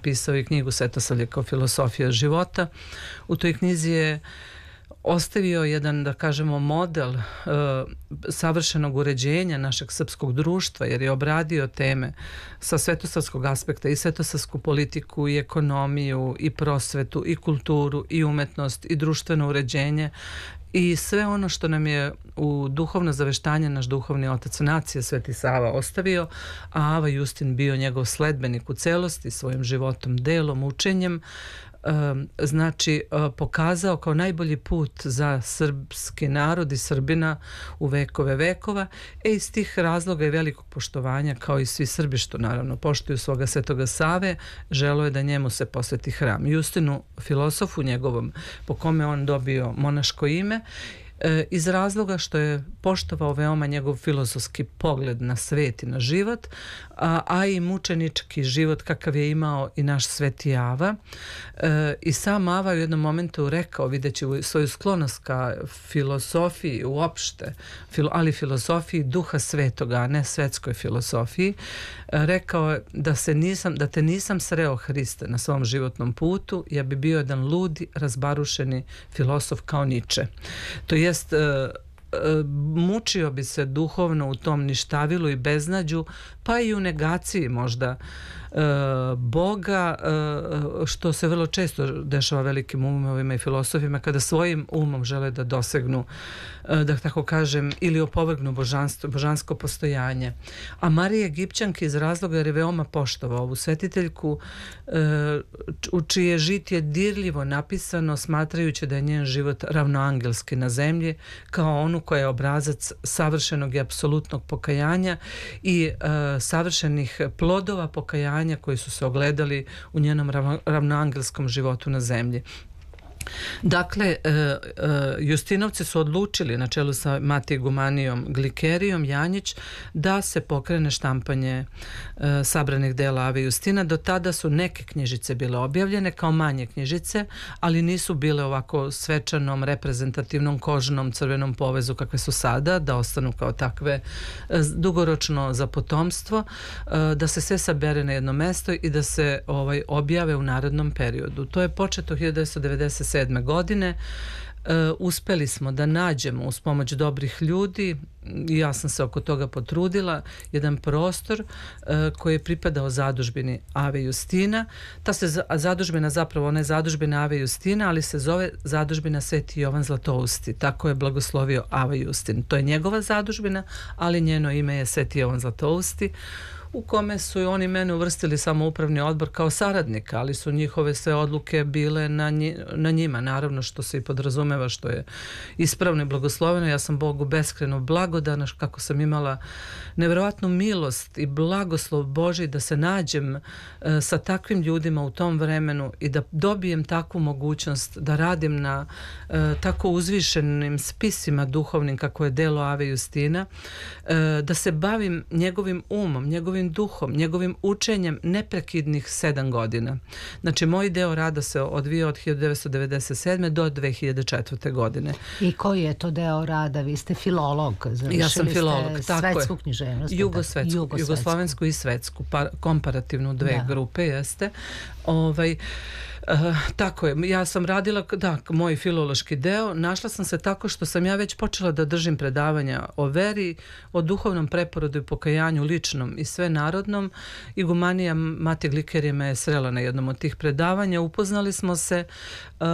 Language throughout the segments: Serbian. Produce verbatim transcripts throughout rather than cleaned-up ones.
napisao i knjigu Svetosavlje kao filosofija života. U toj knjizi je ostavio jedan, da kažemo, model uh, savršenog uređenja našeg srpskog društva, jer je obradio teme sa svetosavskog aspekta, i svetosavsku politiku, i ekonomiju, i prosvetu, i kulturu, i umetnost, i društveno uređenje, i sve ono što nam je u duhovno zaveštanje naš duhovni otac nacije Sveti Sava ostavio, a Ava Justin bio njegov sledbenik u celosti svojim životom, delom, učenjem, znači pokazao kao najbolji put za srpski narod i Srbina u vekove vekova. E iz tih razloga i velikog poštovanja, kao i svi Srbi što naravno poštuju svoga Svetoga Save, želo je da njemu se posveti hram. Justinu, filosofu njegovom, po kome on dobio monaško ime, iz razloga što je poštovao veoma njegov filozofski pogled na svet i na život, a, a i mučenički život kakav je imao i naš Sveti Ava. E, I sam Ava u jednom momentu rekao, videći svoju sklonost ka filosofiji uopšte, filo, ali filosofiji duha svetoga, a ne svetskoj filosofiji, e, rekao je da, se nisam, da te nisam sreo, Hriste, na svom životnom putu, ja bi bio jedan ludi, razbarušeni filosof kao Niče. To jest, e, mučio bi se duhovno u tom ništavilu i beznađu, pa i u negaciji možda Boga, što se vrlo često dešava velikim umovima i filosofima kada svojim umom žele da dosegnu, da tako kažem, ili opovrgnu božanstvo, božansko postojanje. A Marija Egipćanka iz razloga jer je veoma poštovao ovu svetiteljku, u čije žitje dirljivo napisano, smatrajući da je njen život ravnoangelski na zemlji, kao onu koja je obrazac savršenog i apsolutnog pokajanja i savršenih plodova pokajanja koji su se ogledali u njenom ravnoangelskom životu na zemlji. Dakle, Justinovci su odlučili na čelu sa Matej Gumanijom Glikerijom Janjić da se pokrene štampanje sabranih dela Ave Justina. Do tada su neke knjižice bile objavljene kao manje knjižice, ali nisu bile ovako svečanom, reprezentativnom, kožnom, crvenom povezu kakve su sada, da ostanu kao takve dugoročno za potomstvo, da se sve sabere na jedno mesto i da se ovaj, objave u narednom periodu. To je početo hiljadu devetsto devedeset sedme godine. E, uspeli smo da nađemo uz pomoć dobrih ljudi, i ja sam se oko toga potrudila, jedan prostor e, koji je pripadao zadužbini Ave Justina. Ta se zadužbina, zapravo ona je zadužbina Ave Justina, ali se zove zadužbina Sveti Jovan Zlatousti. Tako je blagoslovio Ava Justin. To je njegova zadužbina, ali njeno ime je Sveti Jovan Zlatousti, u kome su i oni mene uvrstili samo upravni odbor kao saradnika, ali su njihove sve odluke bile na, nji, na njima, naravno, što se i podrazumeva, što je ispravno i blagosloveno. Ja sam Bogu beskreno blagodana kako sam imala nevjerovatnu milost i blagoslov Božji da se nađem e, sa takvim ljudima u tom vremenu i da dobijem takvu mogućnost da radim na e, tako uzvišenim spisima duhovnim kako je delo Ave Justina, e, da se bavim njegovim umom, njegovim duhom, njegovim učenjem neprekidnih sedam godina. Znači, moj deo rada se odvio od hiljadu devetsto devedeset sedme do dve hiljade četvrte godine. I koji je to deo rada? Vi ste filolog. Ja sam filolog, ste tako svetsku je. književnost. Jugosvetsku, Jugosvetsku. Jugoslovensku i svetsku, par, komparativnu dve da. grupe, jeste. Ovaj, Uh, tako je, ja sam radila, da, moj filološki deo, našla sam se tako što sam ja već počela da držim predavanja o veri, o duhovnom preporodu i pokajanju ličnom i sve narodnom. Igumanija Matej Glikerija me je srela na jednom od tih predavanja, upoznali smo se uh,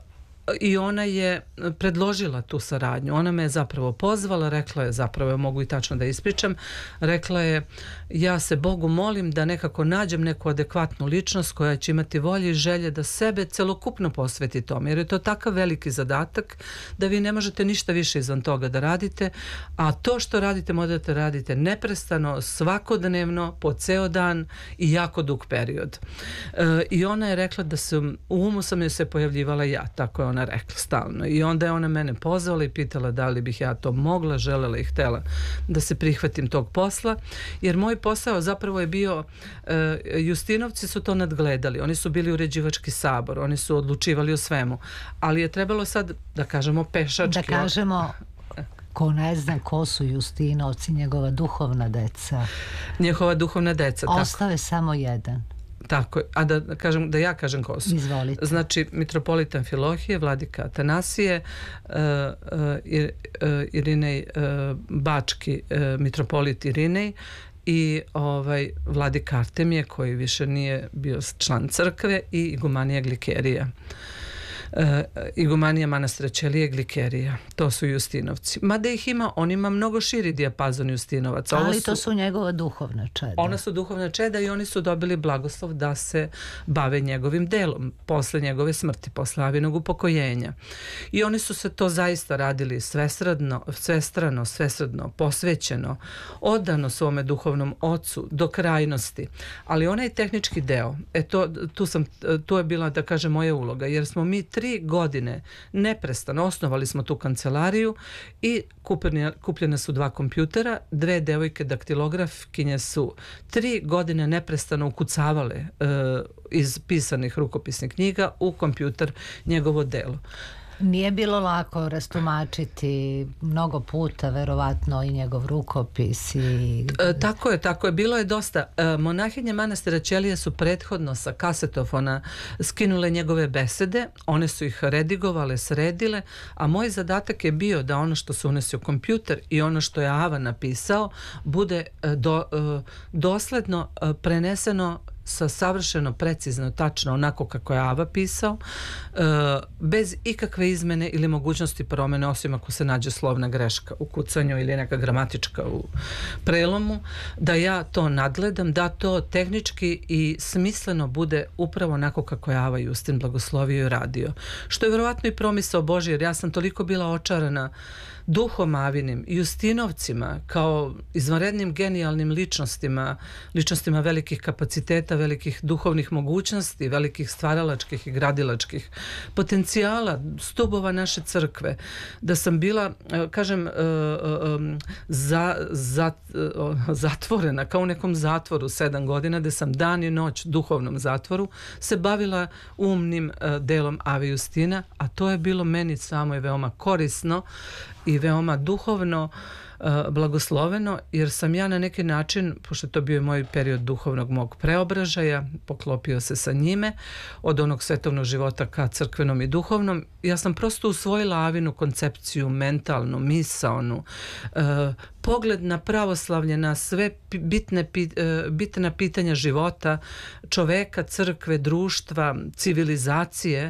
i ona je predložila tu saradnju. Ona me je zapravo pozvala, rekla je, zapravo ja mogu i tačno da ispričam, rekla je, ja se Bogu molim da nekako nađem neku adekvatnu ličnost koja će imati volje i želje da sebe celokupno posveti tome, jer je to takav veliki zadatak da vi ne možete ništa više izvan toga da radite, a to što radite možete radite neprestano, svakodnevno, po ceo dan i jako dug period. E, I ona je rekla da sam, u umu sam joj se pojavljivala ja, tako je ona rekla stalno. I onda je ona mene pozvala i pitala da li bih ja to mogla, želela i htela da se prihvatim tog posla, jer moj posao zapravo je bio, e, Justinovci su to nadgledali, oni su bili uređivački sabor, oni su odlučivali o svemu, ali je trebalo sad, da kažemo, pešački. Da kažemo, ko ne zna ko su Justinovci, njegova duhovna deca. Njegova duhovna deca, Ostao je samo jedan. Tako je. A da, kažem, da ja kažem ko su. Izvolite. Znači, mitropolita Amfilohije, vladika Atanasije, uh, uh, Irinej uh, Bački, uh, mitropolit Irinej i ovaj vladika Artemije koji više nije bio član crkve i igumanija Glikerija. Uh, igumanija manastira Ćelije, Glikerija. To su Justinovci. Mada ih ima, on ima mnogo širi dijapazon Justinovaca. Ali Ovo su, to su njegova duhovna čeda. Ona su duhovna čeda i oni su dobili blagoslov da se bave njegovim delom posle njegove smrti, posle Avinog upokojenja. I oni su se to zaista radili svesredno, svestrano, svesredno, posvećeno, odano svome duhovnom ocu do krajnosti. Ali onaj tehnički deo, e to, tu, sam, tu je bila, da kažem, moja uloga, jer smo mi tri godine neprestano osnovali smo tu kancelariju i kupljene, kupljene su dva kompjutera, dve devojke daktilografkinje su tri godine neprestano ukucavale e, iz pisanih rukopisnih knjiga u kompjuter njegovo delo. Nije bilo lako rastumačiti mnogo puta, verovatno i njegov rukopis. I... E, tako je, tako je. Bilo je dosta. E, monahinje manastira Ćelije su prethodno sa kasetofona skinule njegove besede, one su ih redigovale, sredile, a moj zadatak je bio da ono što se unesi u kompjuter i ono što je Ava napisao bude do, dosledno preneseno sa savršeno, precizno, tačno onako kako je Ava pisao, bez ikakve izmene ili mogućnosti promene, osim ako se nađe slovna greška u kucanju ili neka gramatička u prelomu, da ja to nadgledam, da to tehnički i smisleno bude upravo onako kako je Ava Justin blagoslovio i radio. Što je vjerovatno i promisao Božji, jer ja sam toliko bila očarana duhom Avinim, Justinovcima kao izvanrednim genijalnim ličnostima, ličnostima velikih kapaciteta, velikih duhovnih mogućnosti, velikih stvaralačkih i gradilačkih potencijala, stubova naše crkve, da sam bila, kažem, za, za, zatvorena kao u nekom zatvoru sedam godina, da sam dan i noć duhovnom zatvoru se bavila umnim delom Ave Justina, a to je bilo meni samo i veoma korisno i veoma duhovno uh, blagosloveno, jer sam ja na neki način, pošto to bio moj period duhovnog mog preobražaja, poklopio se sa njime, od onog svetovnog života ka crkvenom i duhovnom, ja sam prosto usvojila Avinu koncepciju, mentalnu, misaonu, uh, pogled na pravoslavlje, na sve bitne, bitna pitanja života, čoveka, crkve, društva, civilizacije,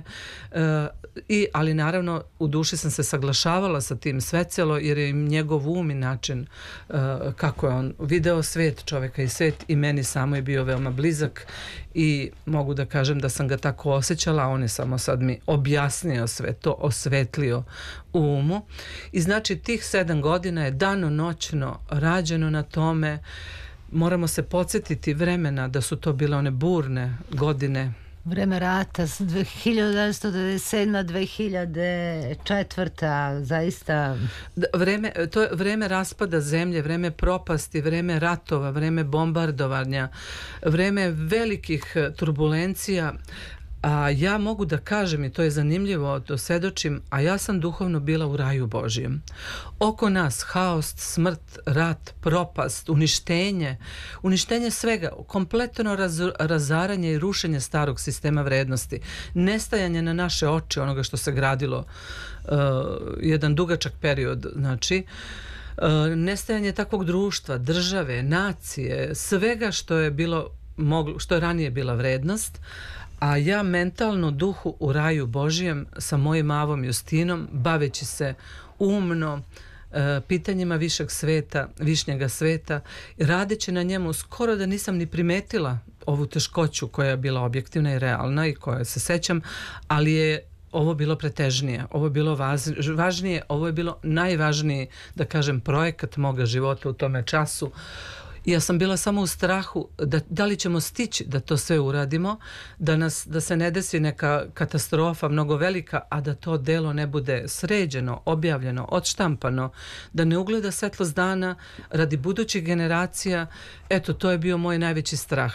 i, ali naravno u duši sam se saglašavala sa tim svecelo, jer je im njegov um i način kako je on video svet čoveka i svet i meni samo je bio veoma blizak i mogu da kažem da sam ga tako osjećala, a on je samo sad mi objasnio sve to, osvetlio u umu. I znači tih sedam godina je danonoćno rađeno na tome. Moramo se podsjetiti vremena da su to bile one burne godine. Vreme rata, hiljadu devetsto devedeset sedma do dve hiljade četvrta, zaista... Vreme, to je vreme raspada zemlje, vreme propasti, vreme ratova, vreme bombardovanja, vreme velikih turbulencija. A ja mogu da kažem, i to je zanimljivo, to svedočim, a ja sam duhovno bila u raju Božijem. Oko nas haos, smrt, rat, propast, uništenje, uništenje svega, kompletno raz, razaranje i rušenje starog sistema vrednosti, nestajanje na naše oči onoga što se gradilo uh, jedan dugačak period, znači, uh, nestajanje takvog društva, države, nacije, svega što je bilo moglo, što je ranije bila vrednost, a ja mentalno duhu u raju Božijem sa mojim Avom Justinom, baveći se umno e, pitanjima višeg sveta, višnjega sveta, radeći na njemu, skoro da nisam ni primetila ovu teškoću koja je bila objektivna i realna i koja se sećam, ali je ovo bilo pretežnije, ovo je bilo važnije, ovo je bilo najvažniji, da kažem, projekat moga života u tome času. Ja sam bila samo u strahu da, da li ćemo stići da to sve uradimo, da, nas, da se ne desi neka katastrofa mnogo velika, a da to delo ne bude sređeno, objavljeno, odštampano, da ne ugleda svetlost dana radi budućih generacija. Eto, to je bio moj najveći strah.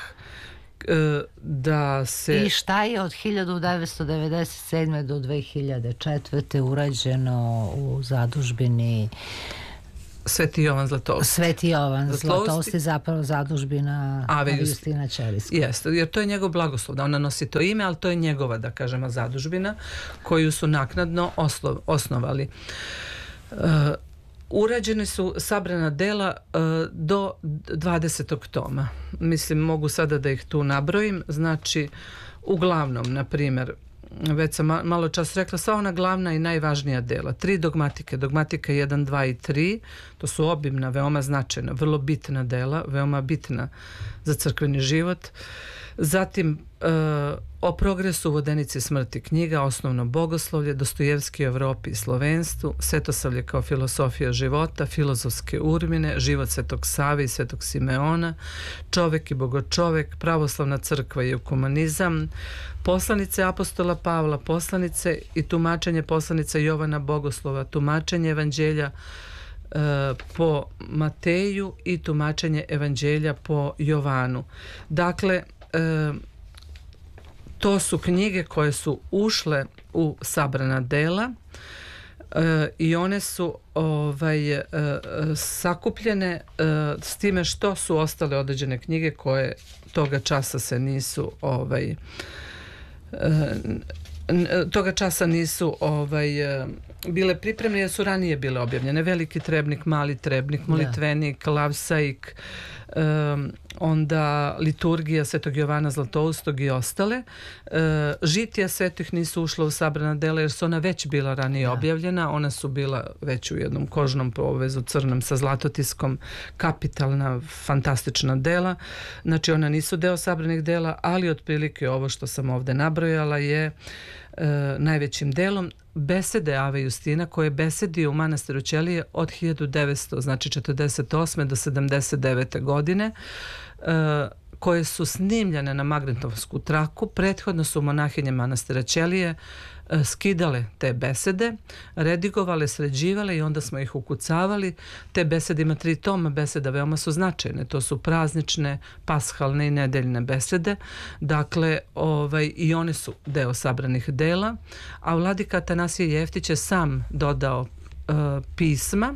Da se... I šta je od hiljadu devetsto devedeset sedme do dve hiljade četvrte urađeno u zadužbini Sveti Jovan Zlatousti. Sveti Jovan Zlatousti, zapravo zadužbina Ave Justina Ćelijska. Jeste, jer to je njegov blagoslov, da ona nosi to ime, ali to je njegova, da kažemo, zadužbina koju su naknadno oslo, osnovali. Uh, urađeni su sabrana dela uh, do dvadesetog toma. Mislim, mogu sada da ih tu nabrojim. Znači, uglavnom, na primjer, već sam malo čas rekla, sva ona glavna i najvažnija dela. Tri dogmatike, dogmatika jedan, dva i tri, to su obimna, veoma značajna, vrlo bitna dela, veoma bitna za crkveni život. Zatim, e, o progresu u vodenici smrti knjiga, osnovno bogoslovlje, Dostojevski u Evropi i slovenstvu, Svetosavlje kao filosofija života, filozofske urmine, život Svetog Save i Svetog Simeona, čovek i bogočovek, pravoslavna crkva i ekumenizam, poslanice apostola Pavla, poslanice i tumačenje poslanice Jovana Bogoslova, tumačenje evanđelja e, po Mateju i tumačenje evanđelja po Jovanu. Dakle, E, to su knjige koje su ušle u sabrana dela e, i one su ovaj, e, sakupljene e, s time što su ostale određene knjige koje toga časa se nisu ovaj, e, toga časa nisu ovaj, bile pripremljene jer su ranije bile objavljene. Veliki trebnik, mali trebnik, molitvenik, lavsaik, um, onda liturgija Svetog Jovana Zlatoustog i ostale. E, žitija svetih nisu ušla u sabrana dela jer su ona već bila ranije ja. objavljena. Ona su bila već u jednom kožnom povezu crnom sa zlatotiskom, kapitalna, fantastična dela. Znači ona nisu deo sabranih dela, ali otprilike ovo što sam ovde nabrojala je e, najvećim delom besede Ave Justina koje besedio u manastiru Ćelije od hiljadu devetsto, znači četrdeset osme do sedamdeset devete godine, e, koje su snimljene na magnetofonsku traku. Prethodno su monahinje manastira Ćelije e, skidale te besede, redigovale, sređivale i onda smo ih ukucavali. Te besede, ima tri toma beseda, veoma su značajne. To su praznične, pashalne i nedeljne besede. Dakle, ovaj, i one su deo sabranih dela. A vladika Atanasije Jeftić je sam dodao e, pisma,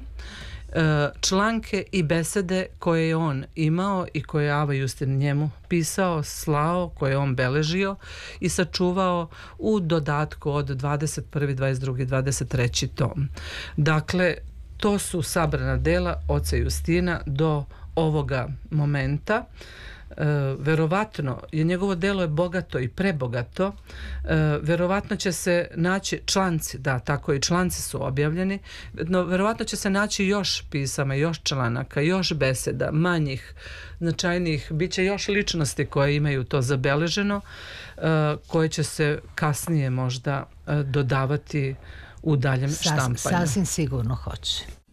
članke i besede koje je on imao i koje je Ava Justin njemu pisao, slao, koje je on beležio i sačuvao u dodatku od dvadeset prvi, dvadeset drugi, dvadeset treći tom. Dakle, to su sabrana dela oca Justina do ovoga momenta. E, verovatno je njegovo delo je bogato i prebogato. E, verovatno će se naći članci, da, tako i članci su objavljeni, no verovatno će se naći još pisama, još članaka, još beseda, manjih, značajnijih, bit će još ličnosti koje imaju to zabeleženo, e, koje će se kasnije možda e, dodavati u daljem Sas, štampanju. Sasvim sigurno hoće.